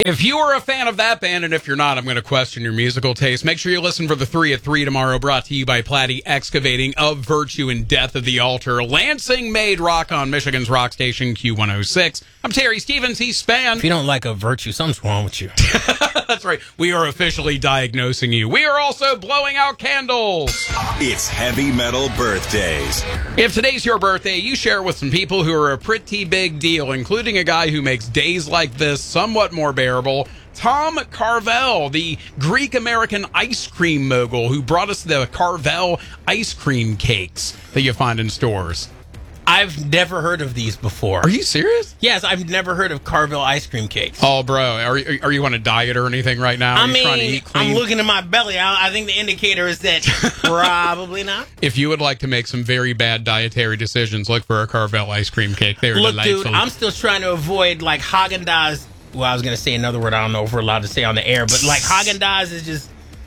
If you are a fan of that band, and if you're not, I'm going to question your musical taste. Make sure you listen for the 3 at 3 tomorrow, brought to you by Platy Excavating, Of Virtue and Death of the Altar. Lansing made rock on Michigan's rock station Q106. I'm Terry Stevens. He's Span. If you don't like Of Virtue, something's wrong with you. That's right. We are officially diagnosing you. We are also blowing out candles. It's Heavy Metal Birthdays. If today's your birthday, you share it with some people who are a pretty big deal, including a guy who makes days like this somewhat more bearable. Tom Carvel, the Greek-American ice cream mogul who brought us the Carvel ice cream cakes that you find in stores. I've never heard of these before. Are you serious? Yes, I've never heard of Carvel ice cream cakes. Oh, bro, are you on a diet or anything right now? Are you trying to eat clean? I'm looking at my belly. I think the indicator is that probably not. If you would like to make some very bad dietary decisions, look for a Carvel ice cream cake. They're delightful. Dude, I'm still trying to avoid, like, Haagen-Dazs. Well, I was going to say another word I don't know if we're allowed to say on the air, but, like, Haagen-Dazs is just...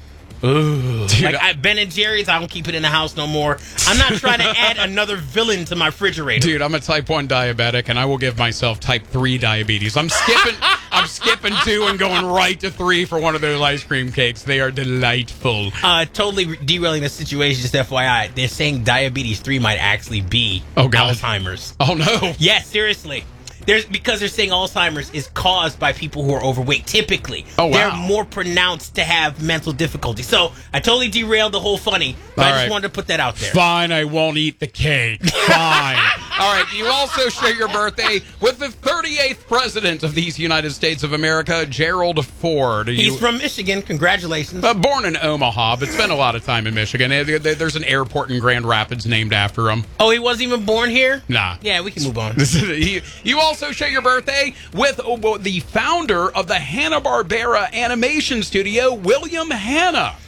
Ooh. Dude, like Ben and Jerry's, I don't keep it in the house no more. I'm not trying to add another villain to my refrigerator. Dude, I'm a type 1 diabetic, and I will give myself type 3 diabetes. I'm skipping 2 and going right to 3 for one of those ice cream cakes. They are delightful. Totally derailing the situation, just FYI. They're saying diabetes 3 might actually be Alzheimer's. Oh, no. Yes, seriously. Because they're saying Alzheimer's is caused by people who are overweight, typically. Oh, wow. They're more pronounced to have mental difficulty. So I totally derailed the whole funny, but I just wanted to put that out there. Fine, I won't eat the cake. Fine. All right, you also share your birthday with the 38th president of these United States of America, Gerald Ford. He's from Michigan. Congratulations. Born in Omaha, but spent a lot of time in Michigan. There's an airport in Grand Rapids named after him. Oh, he wasn't even born here? Nah. Yeah, we can move on. You also share your birthday with the founder of the Hanna-Barbera animation studio, William Hanna.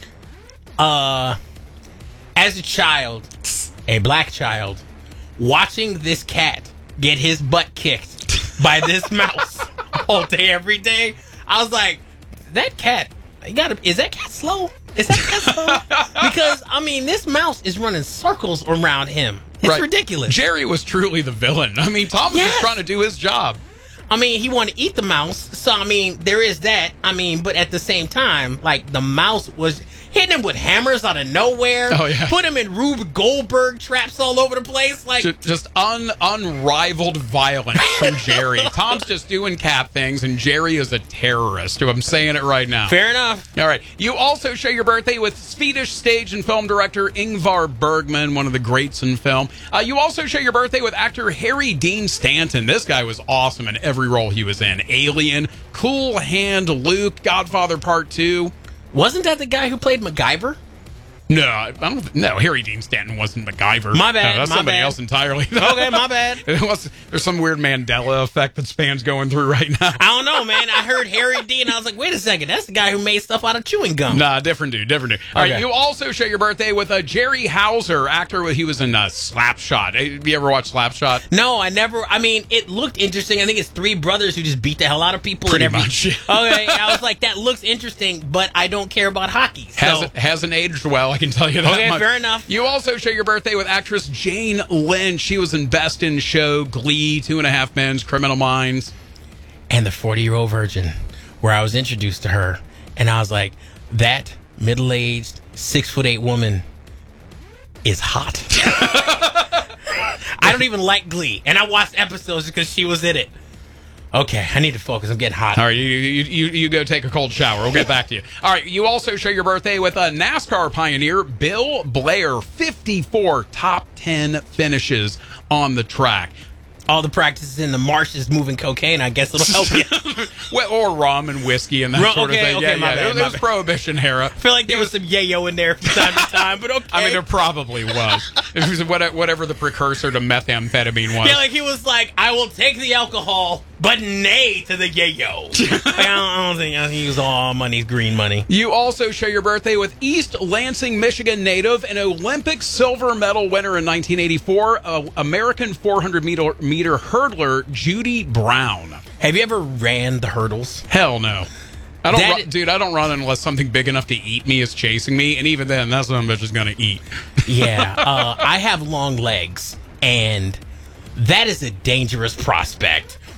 As a child, a black child, watching this cat get his butt kicked by this mouse all day, every day, I was like, that cat, is that cat slow? Is that cat slow? Because, I mean, this mouse is running circles around him. It's ridiculous. Jerry was truly the villain. I mean, Tom was just trying to do his job. I mean, he wanted to eat the mouse, so, I mean, there is that. I mean, but at the same time, like, the mouse was hitting him with hammers out of nowhere. Oh, yeah. Put him in Rube Goldberg traps all over the place. Like, just unrivaled violence from Jerry. Tom's just doing cat things, and Jerry is a terrorist. I'm saying it right now. Fair enough. All right. You also share your birthday with Swedish stage and film director Ingvar Bergman, one of the greats in film. You also share your birthday with actor Harry Dean Stanton. This guy was awesome in every role he was in. Alien, Cool Hand Luke, Godfather Part 2. Wasn't that the guy who played MacGyver? No, I don't. No, Harry Dean Stanton wasn't MacGyver. My bad. No, that's somebody else entirely. Okay, my bad. There's some weird Mandela effect that Span's going through right now. I don't know, man. I heard Harry Dean, and I was like, wait a second, that's the guy who made stuff out of chewing gum. Nah, different dude. All right, you also share your birthday with Jerry Hauser, actor. He was in Slapshot. Have you ever watched Slapshot? No, I never. I mean, it looked interesting. I think it's 3 brothers who just beat the hell out of people. Pretty much. Okay, I was like, that looks interesting, but I don't care about hockey. So. Hasn't aged well, I can tell you that much. Fair enough. You also share your birthday with actress Jane Lynch. She was in Best in Show, Glee, 2.5 Men, Criminal Minds. And The 40-Year-Old Virgin, where I was introduced to her, and I was like, that middle-aged, 6'8" woman is hot. I don't even like Glee, and I watched episodes because she was in it. Okay, I need to focus. I'm getting hot. All right, you go take a cold shower. We'll get back to you. All right, you also share your birthday with a NASCAR pioneer, Bill Blair. 54 top 10 finishes on the track. All the practices in the marshes moving cocaine, I guess it'll help you. Well, or rum and whiskey and that sort of thing. Okay, my bad. It was Prohibition era. I feel like there was some yayo in there from time to time, but okay. I mean, there probably was. It was whatever the precursor to methamphetamine was. Yeah, like he was like, I will take the alcohol, but nay to the yayo. Like, I think he was all money's green money. You also share your birthday with East Lansing, Michigan native and Olympic silver medal winner in 1984, American 400-meter hurdler Judy Brown. Have you ever ran the hurdles? Hell no. I don't run unless something big enough to eat me is chasing me, and even then, that's what I'm just going to eat. Yeah, I have long legs, and that is a dangerous prospect.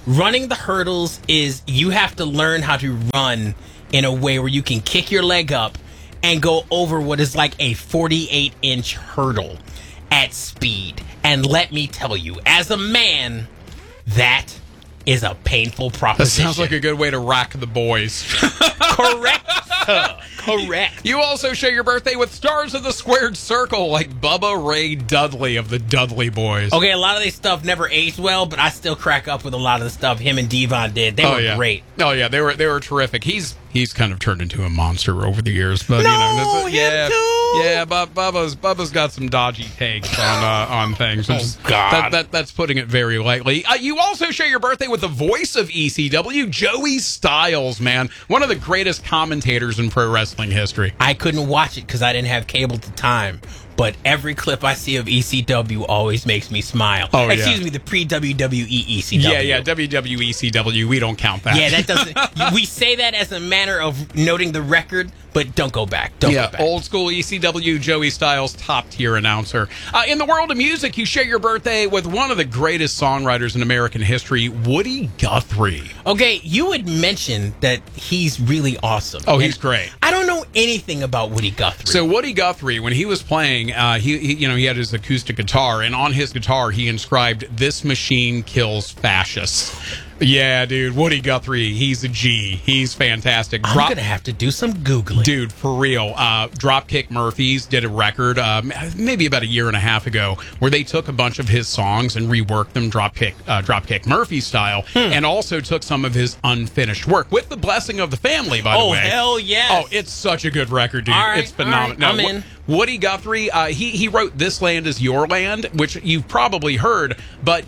Running the hurdles is you have to learn how to run in a way where you can kick your leg up and go over what is like a 48-inch hurdle at speed. And let me tell you, as a man, that is a painful That proposition. sounds like a good way to rack the boys. Correct, sir. Correct. You also share your birthday with stars of the squared circle like Bubba Ray Dudley of the Dudley Boys. Okay, a lot of this stuff never aged well, but I still crack up with a lot of the stuff him and Devon did. They were great. Oh yeah, they were terrific. He's kind of turned into a monster over the years, but No, him too. Yeah, Bubba's got some dodgy takes on things. God. That's putting it very lightly. You also share your birthday with the voice of ECW, Joey Styles, man, one of the greatest commentators in pro wrestling history. I couldn't watch it because I didn't have cable at the time. But every clip I see of ECW always makes me smile. Oh, yeah. Excuse me, the pre-WWE ECW. Yeah, WWE ECW, we don't count that. Yeah, that doesn't. We say that as a manner of noting the record, but don't go back. Don't go back. Old school ECW, Joey Styles, top tier announcer. In the world of music, you share your birthday with one of the greatest songwriters in American history, Woody Guthrie. Okay, you had mentioned that he's really awesome. Oh, he's great. I don't know anything about Woody Guthrie. So Woody Guthrie, when he was playing, he had his acoustic guitar, and on his guitar he inscribed, "This machine kills fascists." Yeah, dude, Woody Guthrie, he's a G. He's fantastic. I'm going to have to do some Googling. Dude, for real. Dropkick Murphys did a record maybe about a year and a half ago where they took a bunch of his songs and reworked them Dropkick Murphy style, and also took some of his unfinished work with the blessing of the family, by the way. Oh, hell yes. Oh, it's such a good record, dude. All right, It's phenomenal. all right, I'm in. Woody Guthrie, he wrote "This Land Is Your Land," which you've probably heard, but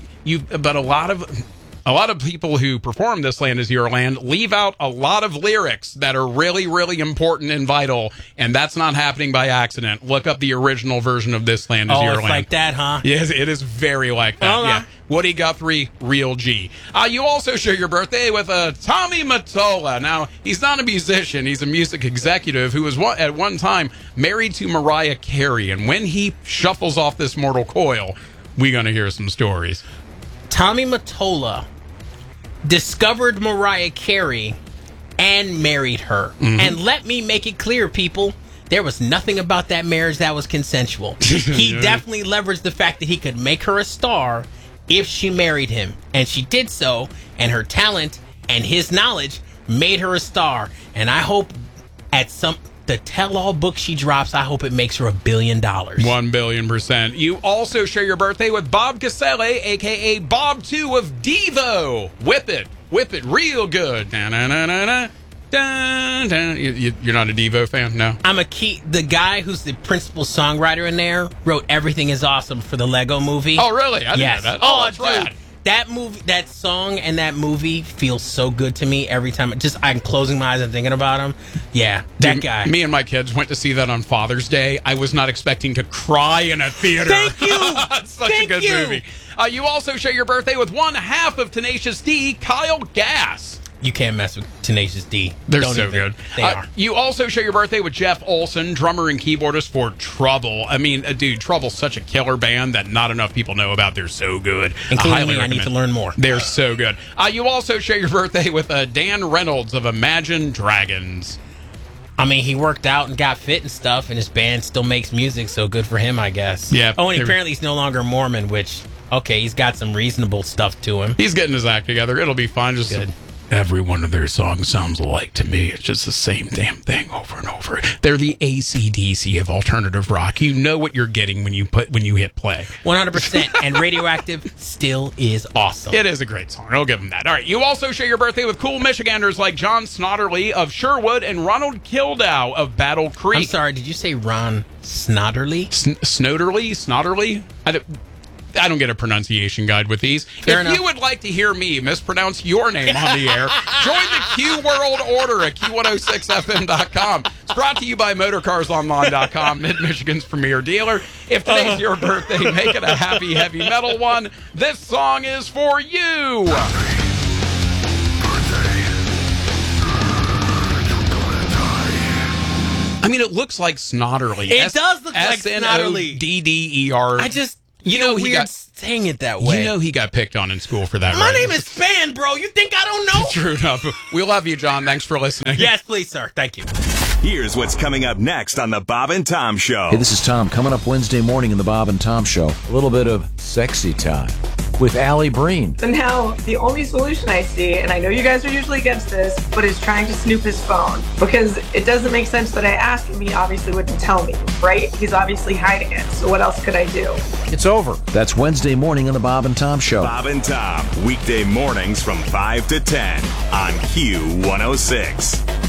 a lot of people who perform "This Land Is Your Land" leave out a lot of lyrics that are really, really important and vital, and that's not happening by accident. Look up the original version of "This Land Is Your it's Land." like that, huh? Yes, it is very like that. Okay. Yeah, Woody Guthrie, real G. You also share your birthday with Tommy Mottola. Now, he's not a musician; he's a music executive who was at one time married to Mariah Carey. And when he shuffles off this mortal coil, we're gonna hear some stories. Tommy Mottola discovered Mariah Carey and married her. Mm-hmm. And let me make it clear, people, there was nothing about that marriage that was consensual. He definitely leveraged the fact that he could make her a star if she married him. And she did so, and her talent and his knowledge made her a star. And I hope the tell-all book she drops, I hope it makes her $1 billion. 1 billion%. You also share your birthday with Bob Casale, a.k.a. Bob 2 of Devo. Whip it real good. Da-na-na-na-na. Dun. You're not a Devo fan? No? The guy who's the principal songwriter in there wrote "Everything Is Awesome" for the Lego movie. Oh, really? I didn't know that. Oh, that's dude, rad. That movie, that song and that movie feels so good to me every time. I'm closing my eyes and thinking about him. Yeah, that guy. Me and my kids went to see that on Father's Day. I was not expecting to cry in a theater. Thank you. It's such a good movie. You also share your birthday with one half of Tenacious D, Kyle Gass. You can't mess with Tenacious D. They're so good. They are. You also share your birthday with Jeff Olson, drummer and keyboardist for Trouble. I mean, dude, Trouble's such a killer band that not enough people know about. They're so good. Including me, I need to learn more. They're so good. You also share your birthday with Dan Reynolds of Imagine Dragons. I mean, he worked out and got fit and stuff, and his band still makes music, so good for him, I guess. Yeah. Oh, and apparently he's no longer Mormon, which, okay, he's got some reasonable stuff to him. He's getting his act together. It'll be fun. Just good. Every one of their songs sounds alike to me. It's just the same damn thing over and over. They're the AC/DC of alternative rock. You know what you're getting when you hit play. 100%. And Radioactive still is awesome. It is a great song. I'll give them that. All right. You also share your birthday with cool Michiganders like John Snodderly of Sherwood and Ronald Kildow of Battle Creek. I'm sorry. Did you say Ron Snodderly? Snodderly? I don't get a pronunciation guide with these. Fair enough. You would like to hear me mispronounce your name on the air, join the Q World Order at Q106FM.com. It's brought to you by MotorCarsOnline.com, Mid-Michigan's premier dealer. If today's your birthday, make it a happy, heavy metal one. This song is for you. I mean, it looks like Snodderly. It does look like Snodderly. Snodderly. You know he weird got saying it that way. You know he got picked on in school for that. My right? name is Span, bro. You think I don't know? True enough. We love you, John. Thanks for listening. Yes, please, sir. Thank you. Here's what's coming up next on the Bob and Tom Show. Hey, this is Tom. Coming up Wednesday morning in the Bob and Tom Show, a little bit of sexy time with Allie Breen. So now the only solution I see, and I know you guys are usually against this, but is trying to snoop his phone. Because it doesn't make sense that I asked him, he obviously wouldn't tell me, right? He's obviously hiding it. So what else could I do? It's over. That's Wednesday morning on the Bob and Tom Show. Bob and Tom, weekday mornings from 5 to 10 on Q106.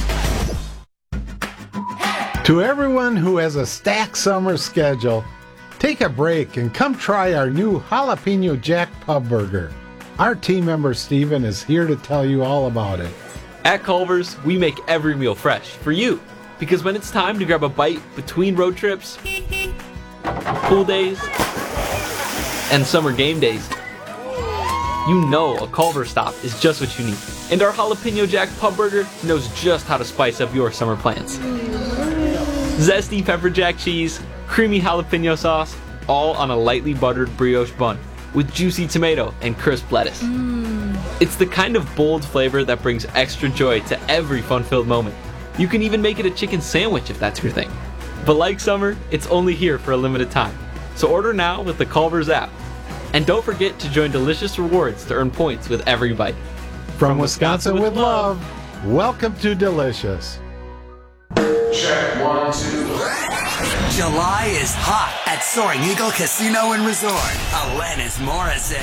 To everyone who has a stacked summer schedule, take a break and come try our new Jalapeno Jack Pub Burger. Our team member Steven is here to tell you all about it. At Culver's, we make every meal fresh for you. Because when it's time to grab a bite between road trips, pool days, and summer game days, you know a Culver's stop is just what you need. And our Jalapeno Jack Pub Burger knows just how to spice up your summer plans. Zesty pepper jack cheese, creamy jalapeno sauce, all on a lightly buttered brioche bun with juicy tomato and crisp lettuce. It's the kind of bold flavor that brings extra joy to every fun-filled moment. You can even make it a chicken sandwich if that's your thing. But like summer, it's only here for a limited time. So order now with the Culver's app. And don't forget to join Delicious Rewards to earn points with every bite. From Wisconsin with love, welcome to Delicious. Check 1, 2. July is hot at Soaring Eagle Casino and Resort. Alanis Morissette.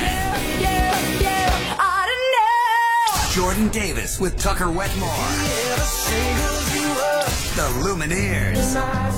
I don't know. Jordan Davis with Tucker Wetmore. The Lumineers.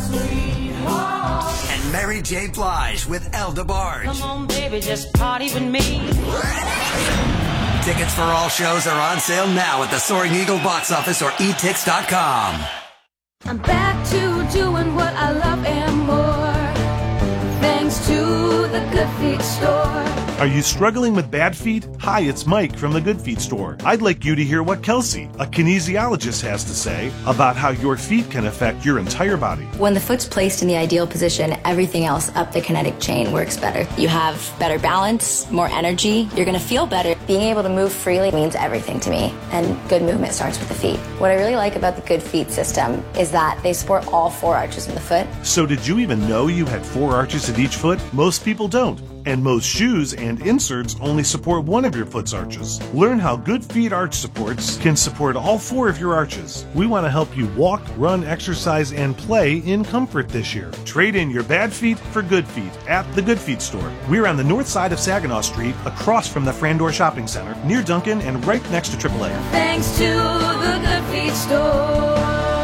And Mary J. Blige with El DeBarge. Come on, baby, just party with me. Tickets for all shows are on sale now at the Soaring Eagle box office or etix.com. I'm back to doing what I love and more. Thanks to the Good Feet store. Are you struggling with bad feet? Hi, it's Mike from the Good Feet store. I'd like you to hear what Kelsey, a kinesiologist, has to say about how your feet can affect your entire body. When the foot's placed in the ideal position, everything else up the kinetic chain works better. You have better balance, more energy, you're going to feel better. Being able to move freely means everything to me, and good movement starts with the feet. What I really like about the Good Feet system is that they support all 4 arches in the foot. So did you even know you had 4 arches in each foot? Most people don't. And most shoes and inserts only support one of your foot's arches. Learn how Good Feet arch supports can support all 4 of your arches. We want to help you walk, run, exercise, and play in comfort this year. Trade in your bad feet for good feet at the Good Feet store. We're on the north side of Saginaw Street, across from the Frandor Shopping Center, near Duncan and right next to AAA. Thanks to the Good Feet store.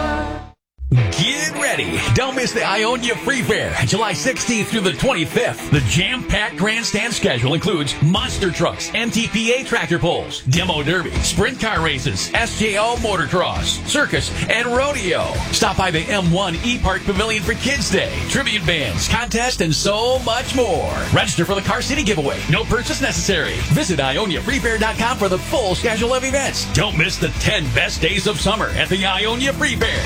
Get ready. Don't miss the Ionia Free Fair, July 16th through the 25th. The jam-packed grandstand schedule includes monster trucks, NTPA tractor pulls, demo derby, sprint car races, SJO motocross, circus, and rodeo. Stop by the M1 E-Park Pavilion for Kids Day, tribute bands, contest, and so much more. Register for the Car City giveaway. No purchase necessary. Visit IoniaFreeFair.com for the full schedule of events. Don't miss the 10 best days of summer at the Ionia Free Fair.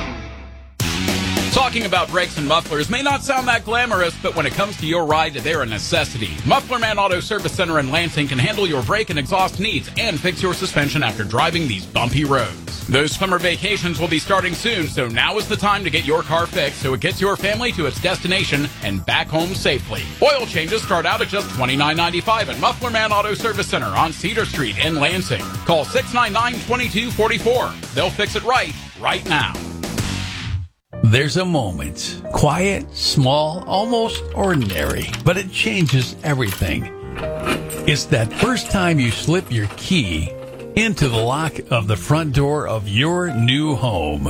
Talking about brakes and mufflers may not sound that glamorous, but when it comes to your ride, they're a necessity. Muffler Man Auto Service Center in Lansing can handle your brake and exhaust needs and fix your suspension after driving these bumpy roads. Those summer vacations will be starting soon, so now is the time to get your car fixed so it gets your family to its destination and back home safely. Oil changes start out at just $29.95 at Muffler Man Auto Service Center on Cedar Street in Lansing. Call 699-2244. They'll fix it right now. There's a moment. Quiet, small, almost ordinary, but it changes everything. It's that first time you slip your key into the lock of the front door of your new home.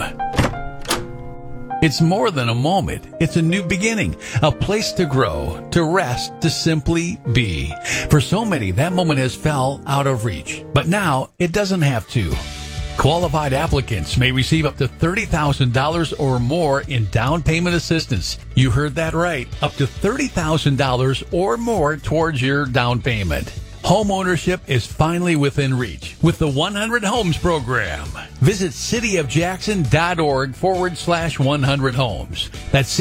It's more than a moment. It's a new beginning, a place to grow, to rest, to simply be. For so many, that moment has fell out of reach, but now it doesn't have to. Qualified applicants may receive up to $30,000 or more in down payment assistance. You heard that right. Up to $30,000 or more towards your down payment. Home ownership is finally within reach with the 100 Homes program. Visit cityofjackson.org/100 homes. That's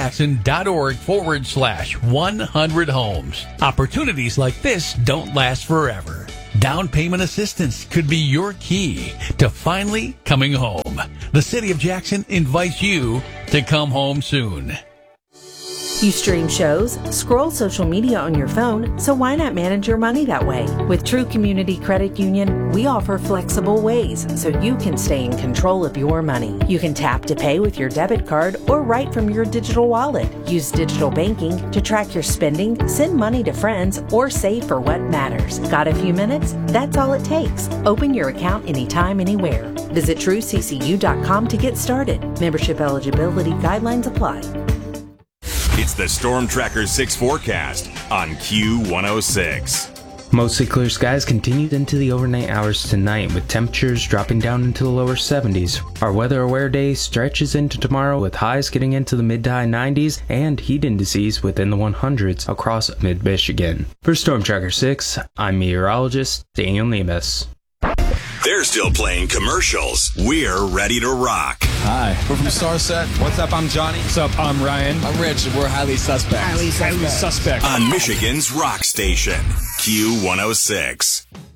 cityofjackson.org/100 homes. Opportunities like this don't last forever. Down payment assistance could be your key to finally coming home. The City of Jackson invites you to come home soon. You stream shows, scroll social media on your phone, so why not manage your money that way? With True Community Credit Union, we offer flexible ways so you can stay in control of your money. You can tap to pay with your debit card or right from your digital wallet. Use digital banking to track your spending, send money to friends, or save for what matters. Got a few minutes? That's all it takes. Open your account anytime, anywhere. Visit TrueCCU.com to get started. Membership eligibility guidelines apply. It's the Storm Tracker 6 forecast on Q106. Mostly clear skies continued into the overnight hours tonight, with temperatures dropping down into the lower 70s. Our weather aware day stretches into tomorrow, with highs getting into the mid to high 90s and heat indices within the 100s across mid-Michigan. For Storm Tracker 6, I'm meteorologist Daniel Nemes. They're still playing commercials. We're ready to rock. Hi, we're from Starset. What's up? I'm Johnny. What's up? I'm Ryan. I'm Rich, and we're highly suspect. Highly suspect. On Michigan's rock station, Q106.